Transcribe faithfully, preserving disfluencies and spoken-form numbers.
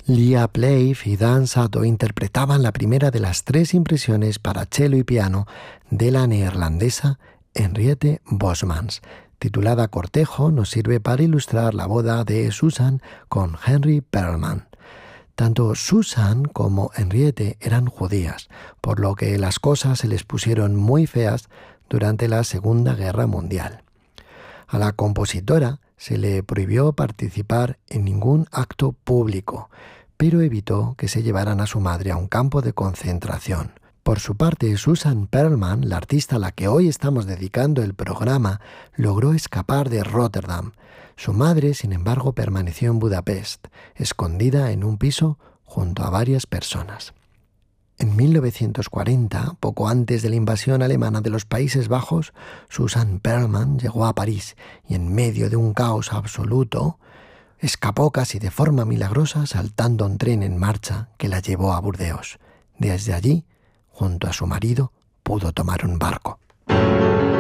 Lia Playf y Dan Sato interpretaban la primera de las tres impresiones para cello y piano de la neerlandesa Henriette Bosmans. Titulada Cortejo, nos sirve para ilustrar la boda de Susan con Henry Perlman. Tanto Susan como Henriette eran judías, por lo que las cosas se les pusieron muy feas durante la Segunda Guerra Mundial. A la compositora se le prohibió participar en ningún acto público, pero evitó que se llevaran a su madre a un campo de concentración. Por su parte, Susan Perlman, la artista a la que hoy estamos dedicando el programa, logró escapar de Rotterdam. Su madre, sin embargo, permaneció en Budapest, escondida en un piso junto a varias personas. En mil novecientos cuarenta, poco antes de la invasión alemana de los Países Bajos, Susan Perlman llegó a París y en medio de un caos absoluto, escapó casi de forma milagrosa saltando un tren en marcha que la llevó a Burdeos. Desde allí, junto a su marido, pudo tomar un barco.